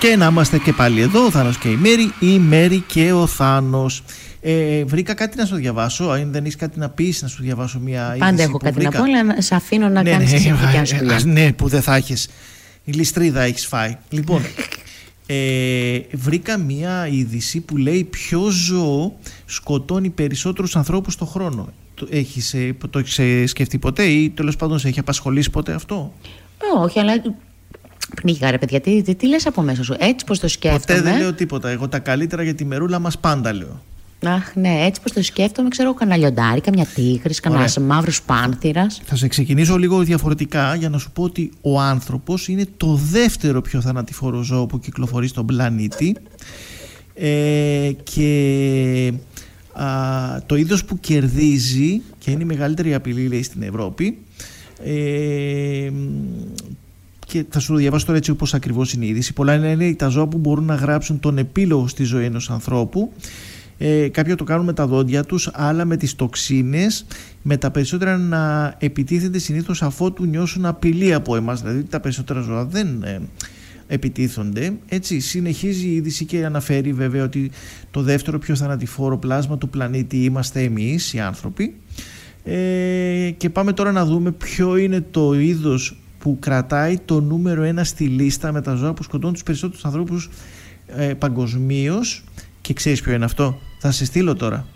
Και να είμαστε και πάλι εδώ, ο Θάνος και η Μέρη, η Μέρη και ο Θάνος. Βρήκα κάτι να σου διαβάσω. Αν δεν έχεις κάτι να πεις, να σου διαβάσω μια είδηση. Πάντα έχω κάτι να πω, αλλά σε αφήνω να κάνεις τη δικιά σου δουλειά. Ναι, που δεν θα έχεις. Η ληστρίδα έχεις φάει. Λοιπόν, βρήκα μια είδηση που λέει ποιο ζώο σκοτώνει περισσότερους ανθρώπους το χρόνο. Το έχεις σκεφτεί ποτέ ή τέλος πάντων σε έχει απασχολήσει ποτέ αυτό? Όχι, αλλά πνίγηκα ρε παιδιά, τι λες από μέσα σου, έτσι πως το σκέφτομαι. Ποτέ δεν λέω τίποτα, εγώ τα καλύτερα για τη μερούλα μας πάντα λέω. Αχ ναι, έτσι πως το σκέφτομαι, ξέρω κανένα λιοντάρι, καμιά τίγρης, κανένα μαύρος πάνθηρας. Θα σε ξεκινήσω λίγο διαφορετικά για να σου πω ότι ο άνθρωπος είναι το δεύτερο πιο θανατηφόρο ζώο που κυκλοφορεί στον πλανήτη, και το είδος που κερδίζει και είναι η μεγαλύτερη απειλή, λέει, στην Ευρώπη, και θα σου διαβάσω τώρα έτσι όπως ακριβώς είναι η είδηση. Πολλά είναι τα ζώα που μπορούν να γράψουν τον επίλογο στη ζωή ενός ανθρώπου. Κάποιοι το κάνουν με τα δόντια τους, άλλα με τις τοξίνες, με τα περισσότερα να επιτίθενται συνήθως αφότου νιώσουν απειλή από εμάς. Δηλαδή τα περισσότερα ζώα δεν επιτίθονται. Έτσι συνεχίζει η είδηση και αναφέρει βέβαια ότι το δεύτερο πιο θανατηφόρο πλάσμα του πλανήτη είμαστε εμείς οι άνθρωποι. Και πάμε τώρα να δούμε ποιο είναι το είδος που κρατάει το νούμερο 1 στη λίστα με τα ζώα που σκοτώνουν τους περισσότερους ανθρώπους παγκοσμίως. Και ξέρεις ποιο είναι αυτό? Θα σε στείλω τώρα.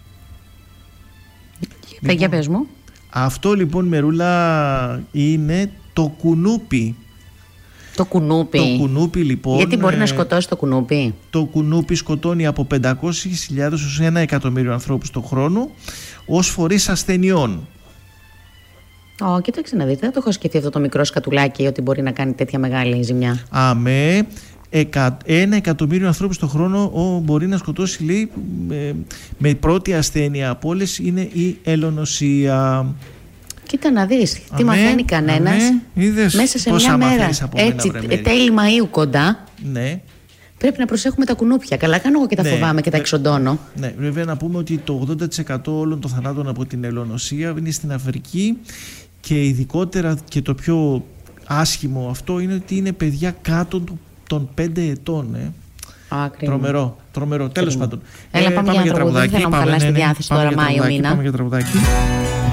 Για πες μου. Αυτό λοιπόν, Μερούλα, είναι το κουνούπι. Το κουνούπι. Το κουνούπι λοιπόν. Γιατί μπορεί να σκοτώσει το κουνούπι? Το κουνούπι σκοτώνει από 500.000 ως 1 εκατομμύριο ανθρώπους το χρόνο ως φορείς ασθενειών. Κοίταξε να δείτε, δεν το έχω σκεφτεί αυτό το μικρό σκατουλάκι ότι μπορεί να κάνει τέτοια μεγάλη ζημιά. 1 εκατομμύριο ανθρώπους το χρόνο μπορεί να σκοτώσει, λέει, με πρώτη ασθένεια από όλες είναι η ελονοσία. Κοίτα να δεις, τι μαθαίνει κανένας μέσα σε μια μέρα. Έτσι, τέλη Μαΐου κοντά. Ναι. Πρέπει να προσέχουμε τα κουνούπια. Καλά κάνω εγώ και τα φοβάμαι και τα εξοντώνω. Ναι, βέβαια να πούμε ότι το 80% όλων των θανάτων από την ελονοσία είναι στην Αφρική, και ειδικότερα και το πιο άσχημο αυτό είναι ότι είναι παιδιά κάτω των 5 ετών. Τρομερό. Τέλος πάντων. Έλα πάμε για τραγουδάκι. Δεν θέλω να μου χαλάσει τη διάθεση τώρα Μάιο μήνα. Πάμε για τραγουδάκι.